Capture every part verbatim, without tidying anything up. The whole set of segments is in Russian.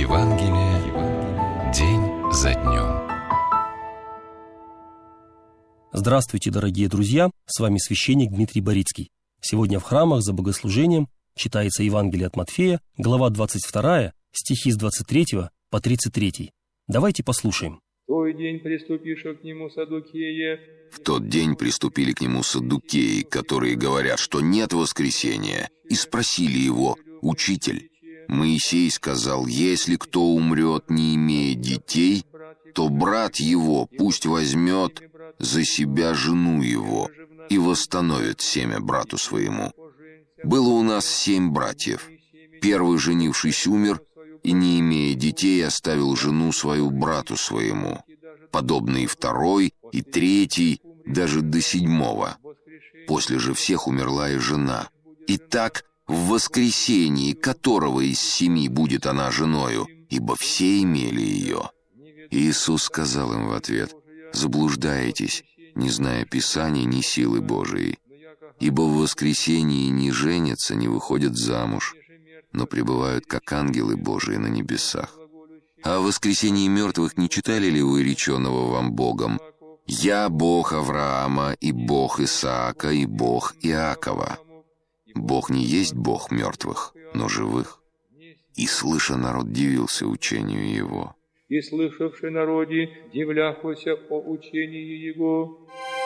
Евангелие день за днем. Здравствуйте, дорогие друзья! С вами священник Дмитрий Борицкий. Сегодня в храмах за богослужением читается Евангелие от Матфея, глава двадцать вторая, стихи с двадцать третьего по тридцать третий. Давайте послушаем. В тот день приступивши к нему саддукеи. В тот день приступили к нему саддукеи, которые говорят, что нет воскресения, и спросили его: «Учитель, Моисей сказал, если кто умрет, не имея детей, то брат его пусть возьмет за себя жену его и восстановит семя брату своему. Было у нас семь братьев. Первый, женившись, умер, и, не имея детей, оставил жену свою брату своему. Подобно и второй, и третий, даже до седьмого. После же всех умерла и жена. И так в воскресении которого из семи будет она женою, ибо все имели ее». Иисус сказал им в ответ: «Заблуждаетесь, не зная Писаний, ни силы Божией. Ибо в воскресении не женятся, не выходят замуж, но пребывают, как ангелы Божии на небесах. А в воскресении мертвых не читали ли вы реченого вам Богом: «Я Бог Авраама, и Бог Исаака, и Бог Иакова»? Бог не есть Бог мертвых, но живых». И, слыша, народ дивился учению его. И слышавший народе, дивляхося о учении его.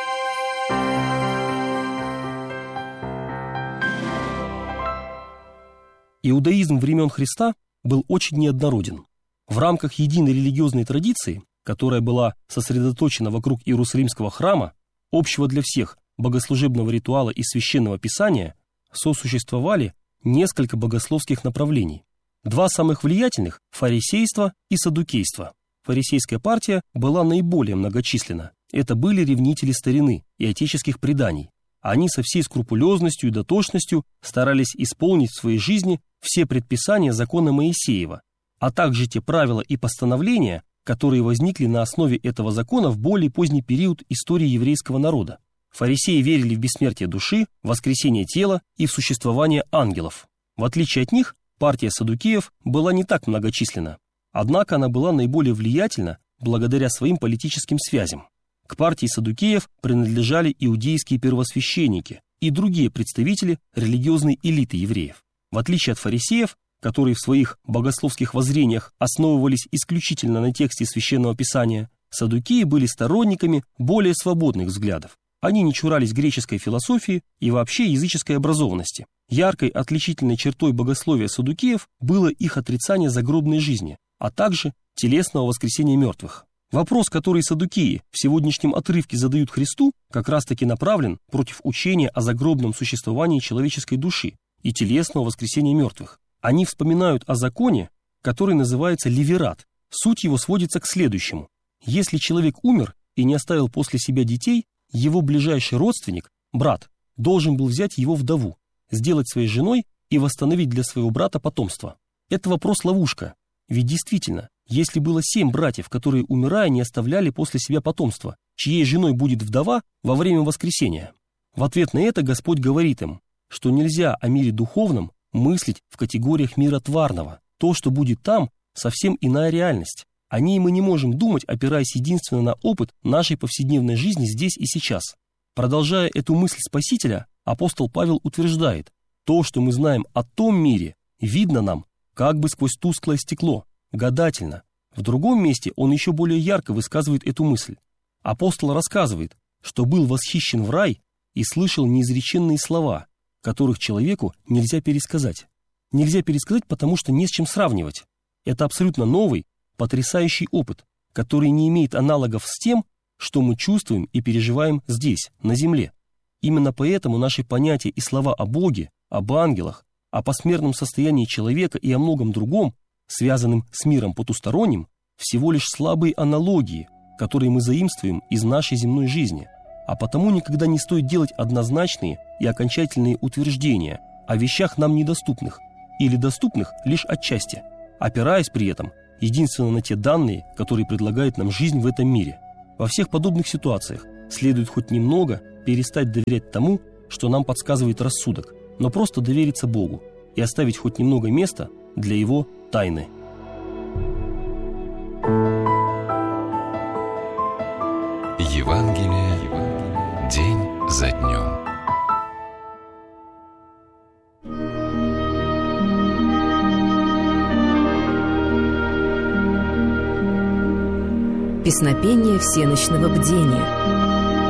Иудаизм времен Христа был очень неоднороден. В рамках единой религиозной традиции, которая была сосредоточена вокруг Иерусалимского храма, общего для всех богослужебного ритуала и священного писания, сосуществовали несколько богословских направлений. Два самых влиятельных – фарисейство и саддукейство. Фарисейская партия была наиболее многочисленна. Это были ревнители старины и отеческих преданий. Они со всей скрупулезностью и дотошностью старались исполнить в своей жизни все предписания закона Моисеева, а также те правила и постановления, которые возникли на основе этого закона в более поздний период истории еврейского народа. Фарисеи верили в бессмертие души, в воскресение тела и в существование ангелов. В отличие от них, партия саддукеев была не так многочисленна, однако она была наиболее влиятельна благодаря своим политическим связям. К партии саддукеев принадлежали иудейские первосвященники и другие представители религиозной элиты евреев. В отличие от фарисеев, которые в своих богословских воззрениях основывались исключительно на тексте Священного Писания, саддукеи были сторонниками более свободных взглядов. Они не чурались греческой философии и вообще языческой образованности. Яркой отличительной чертой богословия саддукеев было их отрицание загробной жизни, а также телесного воскресения мертвых. Вопрос, который саддукеи в сегодняшнем отрывке задают Христу, как раз-таки направлен против учения о загробном существовании человеческой души и телесного воскресения мертвых. Они вспоминают о законе, который называется левират. Суть его сводится к следующему. Если человек умер и не оставил после себя детей, его ближайший родственник, брат, должен был взять его вдову, сделать своей женой и восстановить для своего брата потомство. Это вопрос-ловушка. Ведь действительно, если было семь братьев, которые, умирая, не оставляли после себя потомства, чьей женой будет вдова во время воскресения? В ответ на это Господь говорит им, что нельзя о мире духовном мыслить в категориях мира тварного. То, что будет там, совсем иная реальность. О ней мы не можем думать, опираясь единственно на опыт нашей повседневной жизни здесь и сейчас. Продолжая эту мысль Спасителя, апостол Павел утверждает: то, что мы знаем о том мире, видно нам как бы сквозь тусклое стекло, гадательно. В другом месте он еще более ярко высказывает эту мысль. Апостол рассказывает, что был восхищен в рай и слышал неизреченные слова, которых человеку нельзя пересказать. Нельзя пересказать, потому что не с чем сравнивать. Это абсолютно новый, потрясающий опыт, который не имеет аналогов с тем, что мы чувствуем и переживаем здесь, на земле. Именно поэтому наши понятия и слова о Боге, об ангелах, о посмертном состоянии человека и о многом другом, связанным с миром потусторонним, всего лишь слабые аналогии, которые мы заимствуем из нашей земной жизни, а потому никогда не стоит делать однозначные и окончательные утверждения о вещах нам недоступных или доступных лишь отчасти, опираясь при этом единственно на те данные, которые предлагает нам жизнь в этом мире. Во всех подобных ситуациях следует хоть немного перестать доверять тому, что нам подсказывает рассудок, но просто довериться Богу и оставить хоть немного места для Его тайны. Евангелие день за днем. Песнопение всенощного бдения.